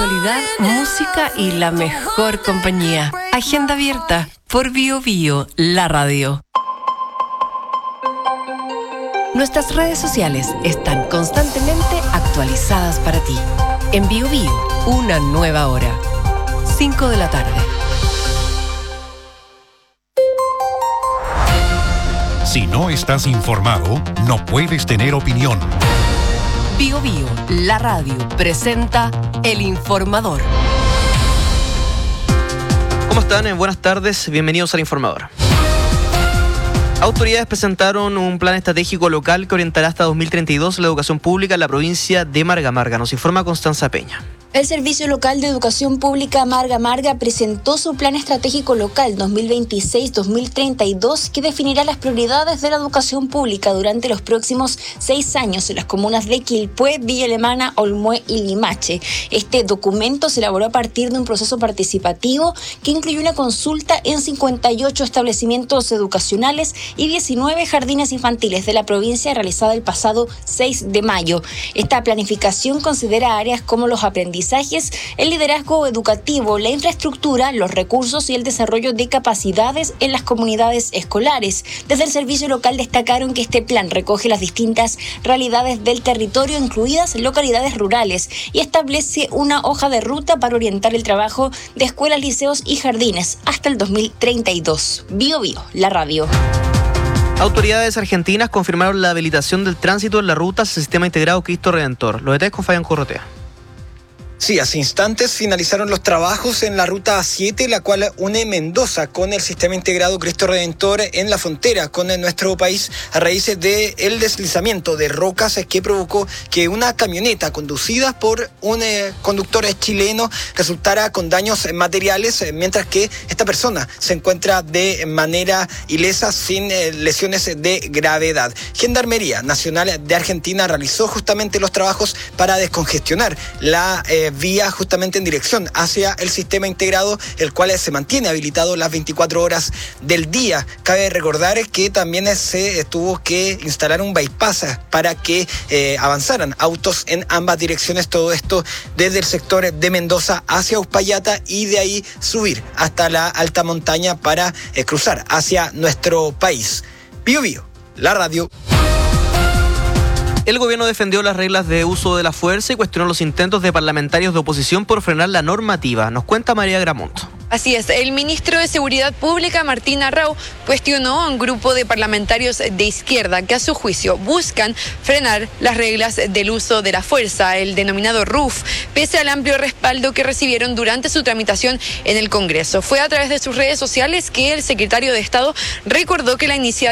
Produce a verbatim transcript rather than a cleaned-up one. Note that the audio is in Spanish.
actualidad, música y la mejor compañía. Agenda abierta por Bio Bio, la radio. Nuestras redes sociales están constantemente actualizadas para ti. En Bio Bio, una nueva hora. cinco de la tarde. Si no estás informado, no puedes tener opinión. Bio Bio, la radio, presenta El Informador. ¿Cómo están? Buenas tardes, bienvenidos al Informador. Autoridades presentaron un plan estratégico local que orientará hasta dos mil treinta y dos la educación pública en la provincia de Marga Marga. Nos informa Constanza Peña. El Servicio Local de Educación Pública Marga Marga presentó su Plan Estratégico Local dos mil veintiséis a dos mil treinta y dos que definirá las prioridades de la educación pública durante los próximos seis años en las comunas de Quilpué, Villa Alemana, Olmué y Limache. Este documento se elaboró a partir de un proceso participativo que incluyó una consulta en cincuenta y ocho establecimientos educacionales y diecinueve jardines infantiles de la provincia realizada el pasado seis de mayo. Esta planificación considera áreas como los aprendizajes, el liderazgo educativo, la infraestructura, los recursos y el desarrollo de capacidades en las comunidades escolares. Desde el servicio local destacaron que este plan recoge las distintas realidades del territorio, incluidas localidades rurales, y establece una hoja de ruta para orientar el trabajo de escuelas, liceos y jardines hasta el dos mil treinta y dos. Bio Bio, la radio. Autoridades argentinas confirmaron la habilitación del tránsito en la ruta hacia el Sistema Integrado Cristo Redentor. Los detalles con Fabián Corrotea. Sí, hace instantes finalizaron los trabajos en la ruta A siete, la cual une Mendoza con el Sistema Integrado Cristo Redentor en la frontera con nuestro país a raíz del deslizamiento de rocas que provocó que una camioneta conducida por un eh, conductor chileno resultara con daños materiales, eh, mientras que esta persona se encuentra de manera ilesa sin eh, lesiones de gravedad. Gendarmería Nacional de Argentina realizó justamente los trabajos para descongestionar la eh, vía justamente en dirección hacia el sistema integrado, el cual se mantiene habilitado las veinticuatro horas del día. Cabe recordar que también se tuvo que instalar un bypass para que eh, avanzaran autos en ambas direcciones, todo esto desde el sector de Mendoza hacia Uspallata y de ahí subir hasta la alta montaña para eh, cruzar hacia nuestro país. Bio Bio, la radio. El gobierno defendió las reglas de uso de la fuerza y cuestionó los intentos de parlamentarios de oposición por frenar la normativa. Nos cuenta María Gramonto. Así es, el ministro de Seguridad Pública, Martín Arrau, cuestionó a un grupo de parlamentarios de izquierda que a su juicio buscan frenar las reglas del uso de la fuerza, el denominado R U F, pese al amplio respaldo que recibieron durante su tramitación en el Congreso. Fue a través de sus redes sociales que el secretario de Estado recordó que la iniciativa